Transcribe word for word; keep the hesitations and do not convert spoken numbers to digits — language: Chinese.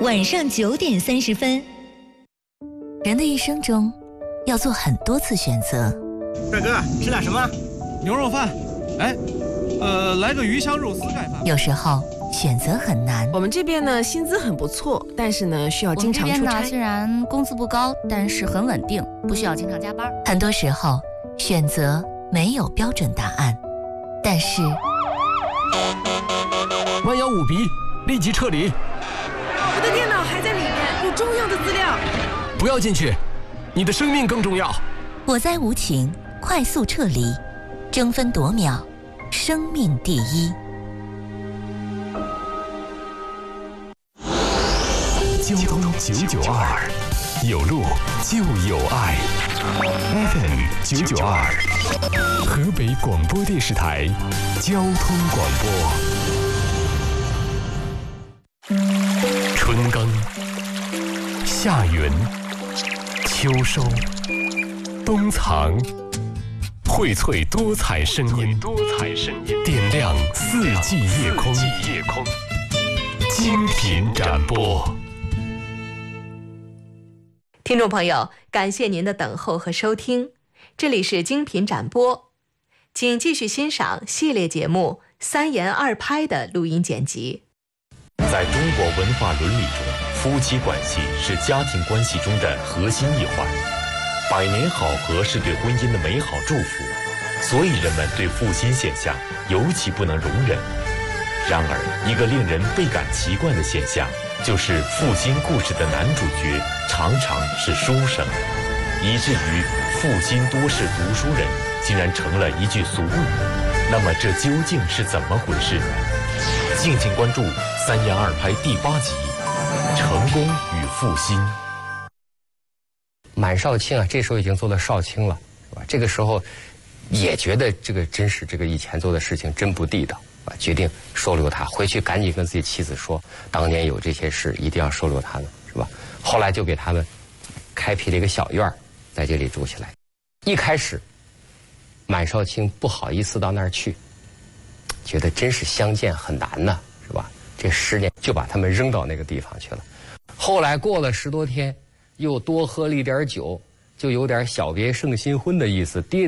晚上九点三十分。人的一生中，要做很多次选择。 帅哥，吃点什么？ 牛肉饭。哎，呃，来个鱼香肉丝盖饭。 有时候选择很难。 我们这边呢，薪资很不错，但是呢，需要经常出差。 我们这边呢，虽然工资不高，但是很稳定，不需要经常加班。 很多时候，选择没有标准答案，但是弯腰五笔，立即撤离。 我的电脑还在里面，有重要的资料。 不要进去，你的生命更重要。 我在无情，快速撤离，争分夺秒，生命第一。 交通九九二，有路就有爱。F M 九九二，河北广播电视台交通广播。春耕、夏耘、秋收、冬藏，荟萃多彩声音，多彩声音点亮四季夜空，夜空精品展播。 听众朋友，感谢您的等候和收听，这里是精品展播，请继续欣赏系列节目《三言二拍》的录音剪辑。 在中国文化伦理中，夫妻关系是家庭关系中的核心一环，百年好合是对婚姻的美好祝福，所以人们对负心现象尤其不能容忍。然而，一个令人倍感奇怪的现象，就是负心故事的男主角常常是书生，以至于负心多是读书人竟然成了一句俗语。那么这究竟是怎么回事呢？敬请关注《三言二拍》第八集《成功与负心》。 满少卿啊，这时候已经做到少卿了，是吧？这个时候也觉得这个真是这个以前做的事情真不地道啊，决定收留他，回去赶紧跟自己妻子说，当年有这些事，一定要收留他们，是吧？后来就给他们开辟了一个小院，在这里住起来。一开始，满少卿不好意思到那儿去，觉得真是相见很难呐，是吧？这十年就把他们扔到那个地方去了。后来过了十多天，又多喝了一点酒，就有点小别胜新婚的意思，跌